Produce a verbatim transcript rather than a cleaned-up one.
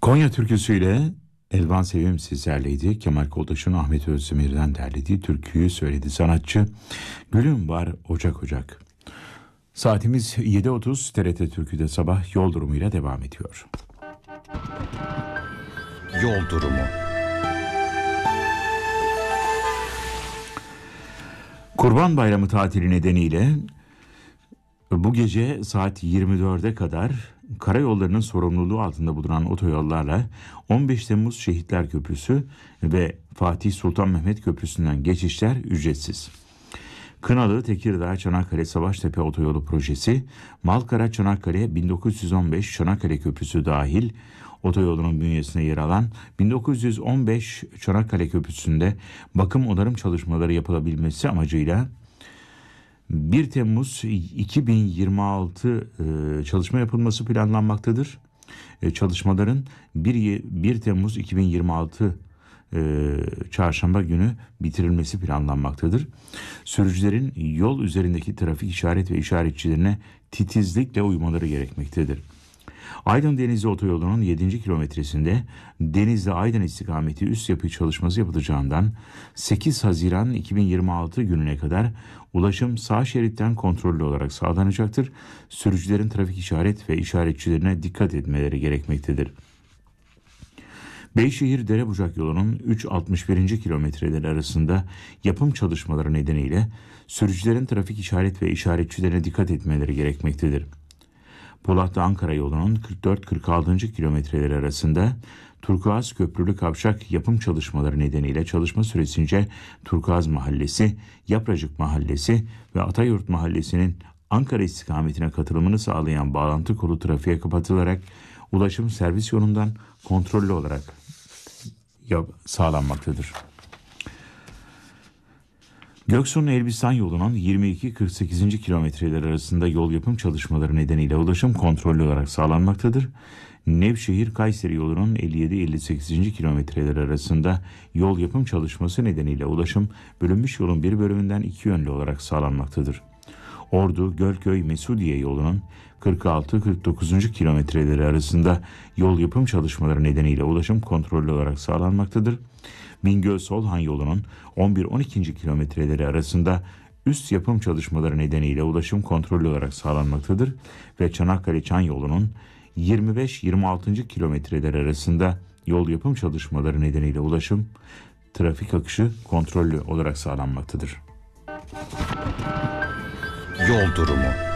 Konya türküsüyle Elvan Sevim sizlerleydi. Kemal Koldaş'ın Ahmet Özdemir'den derlediği türküyü söyledi sanatçı. Gülüm var ocak ocak. Saatimiz yedi otuz. T R T Türkü'de sabah yol durumuyla devam ediyor. Yol durumu. Kurban Bayramı tatili nedeniyle bu gece saat yirmi dörde kadar karayollarının sorumluluğu altında bulunan otoyollarla on beş Temmuz Şehitler Köprüsü ve Fatih Sultan Mehmet Köprüsü'nden geçişler ücretsiz. Kınalı, Tekirdağ, Çanakkale, Savaştepe Otoyolu projesi, Malkara, Çanakkale, bin dokuz yüz on beş Çanakkale Köprüsü dahil otoyolunun bünyesine yer alan bin dokuz yüz on beş Çanakkale Köprüsü'nde bakım onarım çalışmaları yapılabilmesi amacıyla bir Temmuz iki bin yirmi altı e, çalışma yapılması planlanmaktadır. E, çalışmaların bir Temmuz iki bin yirmi altı e, çarşamba günü bitirilmesi planlanmaktadır. Sürücülerin yol üzerindeki trafik işaret ve işaretçilerine titizlikle uymaları gerekmektedir. Aydın Denizli Otoyolu'nun yedinci kilometresinde Denizli-Aydın istikameti üst yapı çalışması yapılacağından sekiz Haziran iki bin yirmi altı gününe kadar ulaşım sağ şeritten kontrollü olarak sağlanacaktır. Sürücülerin trafik işaret ve işaretçilerine dikkat etmeleri gerekmektedir. Beyşehir Derebucak yolunun üç altmış bir kilometreleri arasında yapım çalışmaları nedeniyle sürücülerin trafik işaret ve işaretçilerine dikkat etmeleri gerekmektedir. Polatlı Ankara yolunun kırk dört kırk altı kilometreleri arasında Turkuaz Köprülü Kavşak yapım çalışmaları nedeniyle çalışma süresince Turkuaz Mahallesi, Yapracık Mahallesi ve Atayurt Mahallesi'nin Ankara istikametine katılımını sağlayan bağlantı kolu trafiğe kapatılarak ulaşım servis yolundan kontrollü olarak sağlanmaktadır. Göksun Elbistan yolunun yirmi iki kırk sekiz kilometreler arasında yol yapım çalışmaları nedeniyle ulaşım kontrollü olarak sağlanmaktadır. Nevşehir Kayseri yolunun elli yedi elli sekiz kilometreler arasında yol yapım çalışması nedeniyle ulaşım bölünmüş yolun bir bölümünden iki yönlü olarak sağlanmaktadır. Ordu Gölköy Mesudiye yolunun kırk altı kırk dokuz kilometreleri arasında yol yapım çalışmaları nedeniyle ulaşım kontrollü olarak sağlanmaktadır. Bingöl-Solhan yolunun on bir on iki kilometreleri arasında üst yapım çalışmaları nedeniyle ulaşım kontrollü olarak sağlanmaktadır ve Çanakkale-Çan yolunun yirmi beş yirmi altı kilometreleri arasında yol yapım çalışmaları nedeniyle ulaşım, trafik akışı kontrollü olarak sağlanmaktadır. Yol durumu.